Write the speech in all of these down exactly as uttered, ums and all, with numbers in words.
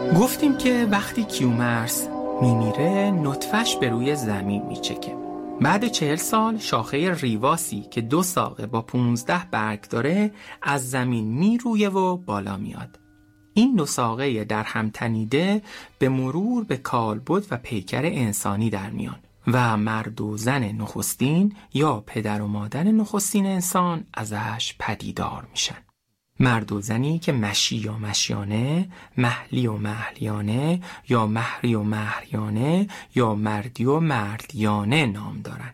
گفتیم که وقتی کیومرث میمیره نطفه‌اش به روی زمین میچکه. بعد چهل سال شاخه ریواسی که دو ساقه با پونزده برگ داره از زمین میرویه و بالا میاد. این دو ساقه در هم تنیده به مرور به کالبد و پیکر انسانی در میان و مرد و زن نخستین یا پدر و مادر نخستین انسان ازش پدیدار میشن. مرد و زنی که مشی یا مشیانه، محلی و محلیانه یا مهری و مهریانه یا مردی و مردیانه نام دارن.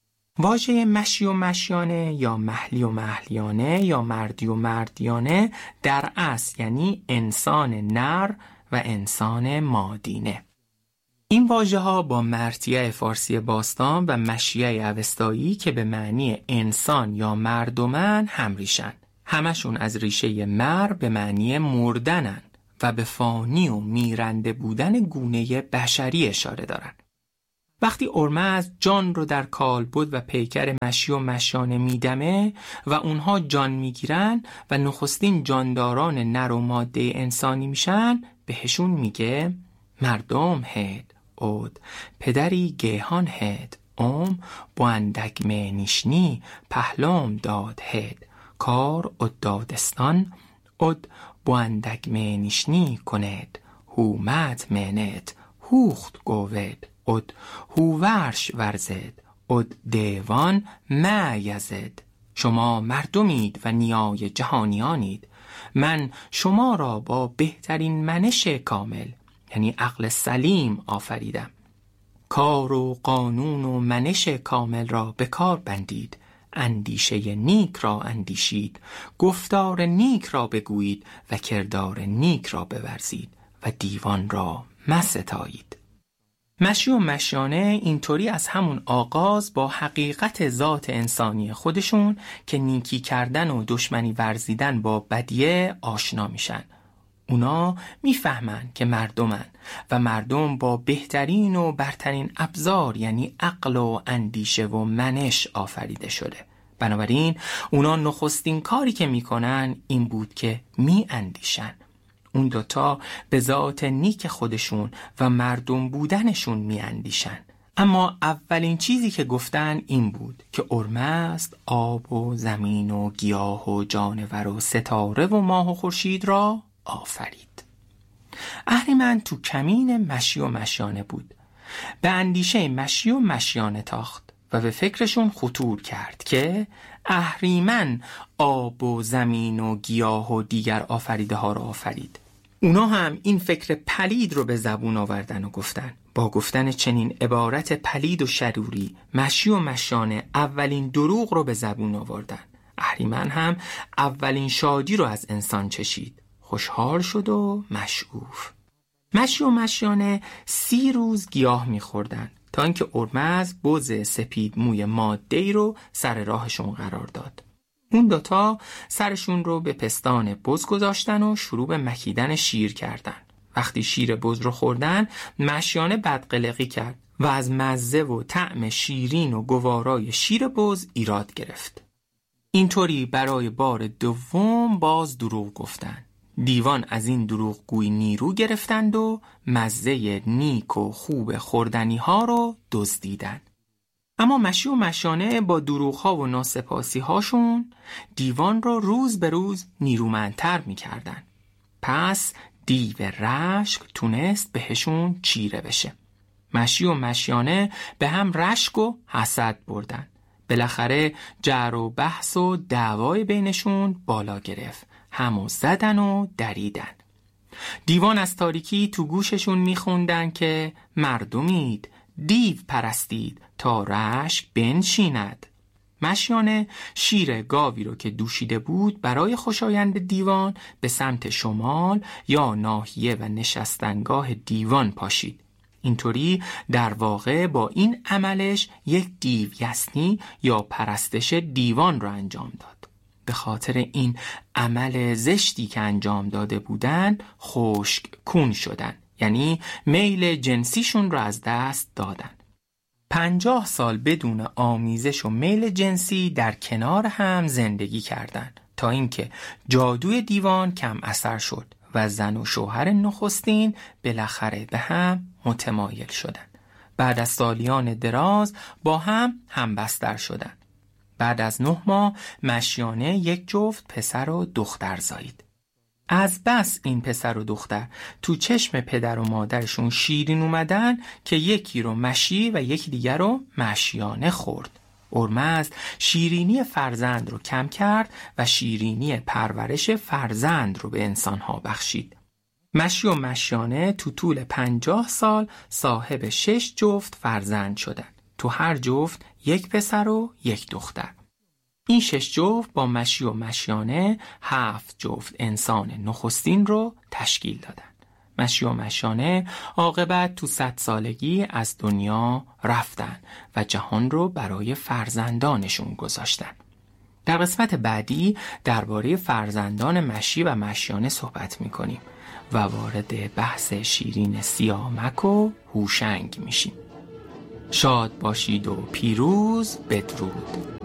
واژه مشی و مشیانه یا محلی و محلیانه یا مردی و مردیانه در اصل یعنی انسان نر و انسان مادینه. این واژه ها با مرتیه فارسی باستان و مشیه اوستایی که به معنی انسان یا مردمن همریشن. همشون از ریشه مر به معنی مردنن و به فانی و میرنده بودن گونه بشری اشاره دارن. وقتی ارمز جان رو در کالبد و پیکر مشی و مشیانه میدمه و اونها جان میگیرن و نخستین جانداران نر و ماده انسانی میشن، بهشون میگه مردم هید اود پدری گیهان هید اوم باندگ منیشنی پهلوم داد هید کار اد دادستان اد باندگ منیشنی کنید هومت منید هوخت گوید اد هوورش ورزد اد دیوان معیزد. شما مردمید و نیای جهانیانید، من شما را با بهترین منش کامل یعنی عقل سلیم آفریدم. کار و قانون و منش کامل را به کار بندید، اندیشه نیک را اندیشید، گفتار نیک را بگویید و کردار نیک را بورزید و دیوان را مستایید. مشی و مشیانه اینطوری از همون آغاز با حقیقت ذات انسانی خودشون که نیکی کردن و دشمنی ورزیدن با بدیه آشنا میشن. اونا میفهمن که مردمن و مردم با بهترین و برترین ابزار یعنی عقل و اندیشه و منش آفریده شده. بنابراین اونا نخستین کاری که میکنن این بود که میاندیشن. اون دوتا به ذات نیک خودشون و مردم بودنشون میاندیشن. اما اولین چیزی که گفتن این بود که ارمزد آب و زمین و گیاه و جانور و ستاره و ماه و خورشید را آفرید. اهریمن تو کمین مشی و مشیانه بود. به اندیشه مشی و مشیانه تاخت و به فکرشون خطور کرد که اهریمن آب و زمین و گیاه و دیگر آفریده ها را آفرید. اونا هم این فکر پلید رو به زبون آوردن و گفتن. با گفتن چنین عبارت پلید و شروری مشی و مشیانه اولین دروغ رو به زبون آوردن. اهریمن هم اولین شادی رو از انسان چشید. خوشحال شد و مشعوف. مشی و مشیانه سی روز گیاه می‌خوردن تا اینکه ارمز بز سپید موی ماده‌ای رو سر راهشون قرار داد. اون دوتا سرشون رو به پستان بز گذاشتن و شروع به مکیدن شیر کردن. وقتی شیر بز رو خوردن، مشیانه بدقلقی کرد و از مزه و طعم شیرین و گوارای شیر بز ایراد گرفت. اینطوری برای بار دوم باز دروغ گفتن. دیوان از این دروغگویی نیرو گرفتند و مزه نیک و خوب خوردنی ها رو دزدیدن. اما مشی و مشیانه با دروغ ها و ناسپاسی هاشون دیوان رو روز به روز نیرومندتر می کردن. پس دیو رشک تونست بهشون چیره بشه. مشی و مشیانه به هم رشک و حسد بردن. بالاخره جر و بحث و دعوای بینشون بالا گرفت. همو زدن و دریدن. دیوان از تاریکی تو گوششون میخوندن که مردمید دیو پرستید تا رشک بنشیند. مشیانه شیر گاوی رو که دوشیده بود برای خوشایند دیوان به سمت شمال یا ناحیه و نشستنگاه دیوان پاشید. اینطوری در واقع با این عملش یک دیو یسنی یا پرستش دیوان رو انجام داد. به خاطر این عمل زشتی که انجام داده بودن خشک کون شدن، یعنی میل جنسیشون رو از دست دادن. پنجاه سال بدون آمیزش و میل جنسی در کنار هم زندگی کردند تا اینکه جادوی دیوان کم اثر شد و زن و شوهر نخستین بالاخره به هم متمایل شدند. بعد از سالیان دراز با هم همبستر شدند. بعد از نه ماه مشیانه یک جفت پسر و دختر زایید. از بس این پسر و دختر تو چشم پدر و مادرشون شیرین اومدن که یکی رو مشی و یکی دیگر رو مشیانه خورد. اورمزد شیرینی فرزند رو کم کرد و شیرینی پرورش فرزند رو به انسانها بخشید. مشی و مشیانه تو طول پنجاه سال صاحب شش جفت فرزند شدند. تو هر جفت یک پسر و یک دختر. این شش جفت با مشی و مشیانه هفت جفت انسان نخستین رو تشکیل دادند. مشی و مشیانه عاقبت تو صد سالگی از دنیا رفتن و جهان رو برای فرزندانشون گذاشتن. در قسمت بعدی درباره فرزندان مشی و مشیانه صحبت میکنیم و وارد بحث شیرین سیامک و هوشنگ میشیم. شاد باشید و پیروز بدرود.